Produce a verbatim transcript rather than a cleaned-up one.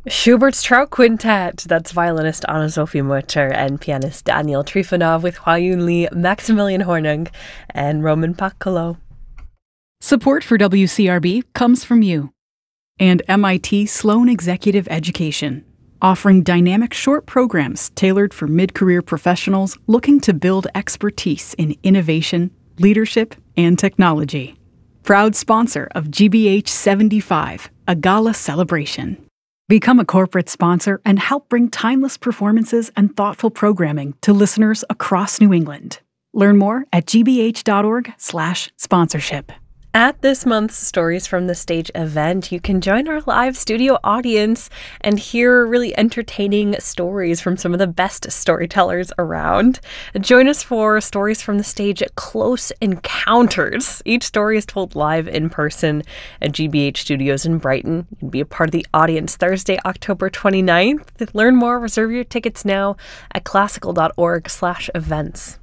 Schubert's Trout Quintet. That's violinist Anna-Sophie Mutter and pianist Daniel Trifonov with Hua Yun Lee, Maximilian Hornung, and Roman Paccolo. Support for W C R B comes from you and M I T Sloan Executive Education, offering dynamic short programs tailored for mid-career professionals looking to build expertise in innovation, leadership, and technology. Proud sponsor of G B H seventy-five, a gala celebration. Become a corporate sponsor and help bring timeless performances and thoughtful programming to listeners across New England. Learn more at gbh.org slash sponsorship. At this month's Stories from the Stage event, you can join our live studio audience and hear really entertaining stories from some of the best storytellers around. Join us for Stories from the Stage Close Encounters. Each story is told live in person at G B H Studios in Brighton. You can be a part of the audience Thursday, October twenty-ninth. Learn more, reserve your tickets now at classical.org slash events.